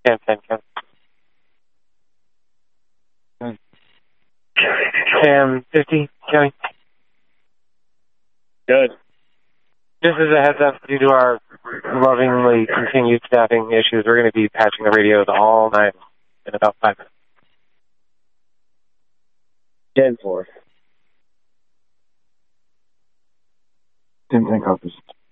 10. Sam 50, County. Good. Just as a heads up, due to our lovingly continued staffing issues, we're going to be patching the radios all night in about 5 minutes. 10-4. 10 copies.